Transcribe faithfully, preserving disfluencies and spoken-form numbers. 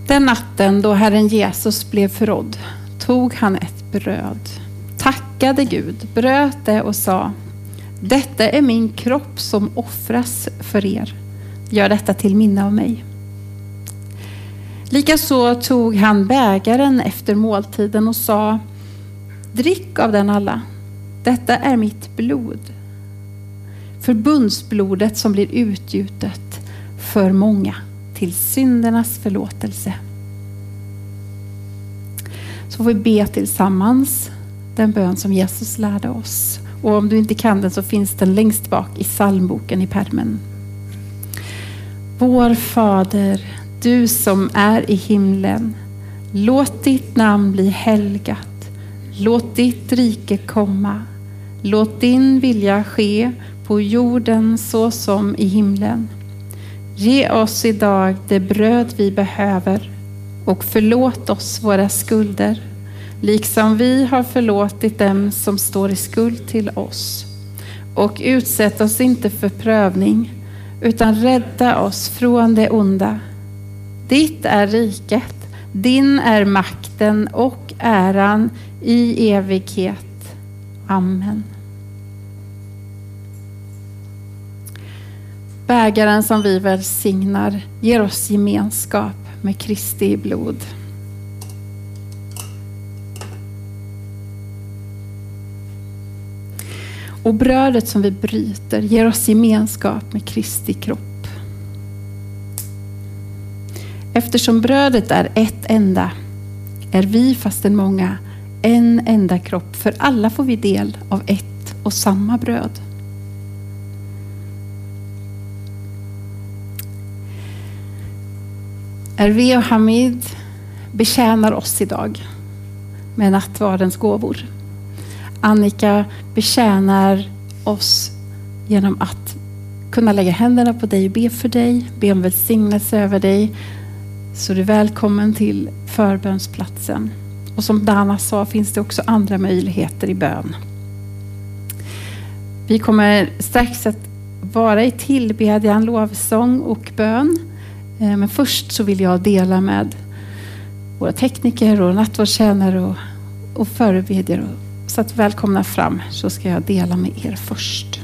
Den natten då Herren Jesus blev förrådd tog han ett bröd, tackade Gud, bröt det och sa: detta är min kropp som offras för er. Gör detta till minne av mig. Likaså tog han bägaren efter måltiden och sa: drick av den alla. Detta är mitt blod. Förbundsblodet som blir utgjutet för många till syndernas förlåtelse. Så får vi be tillsammans den bön som Jesus lärde oss. Och om du inte kan den så finns den längst bak i psalmboken i pärmen. Vår Fader, du som är i himlen, låt ditt namn bli helgat. Låt ditt rike komma. Låt din vilja ske på jorden så som i himlen. Ge oss idag det bröd vi behöver och förlåt oss våra skulder, liksom vi har förlåtit dem som står i skuld till oss. Och utsätt oss inte för prövning, utan rädda oss från det onda. Ditt är riket, din är makten och äran i evighet. Amen. Bägaren som vi välsignar ger oss gemenskap med Kristi blod. Och brödet som vi bryter ger oss gemenskap med Kristi kropp. Eftersom brödet är ett enda, är vi fastän många en enda kropp. För alla får vi del av ett och samma bröd. Hervé och Hamid betjänar oss idag med nattvardens gåvor. Annika betjänar oss genom att kunna lägga händerna på dig och be för dig, be om välsignelse över dig. Så du är välkommen till förbönsplatsen. Och som Dana sa finns det också andra möjligheter i bön. Vi kommer strax att vara i tillbedjan, lovsång och bön. Men först så vill jag dela med våra tekniker och nattvardstjänare och, och förebedjare. Så att välkomna fram så ska jag dela med er först.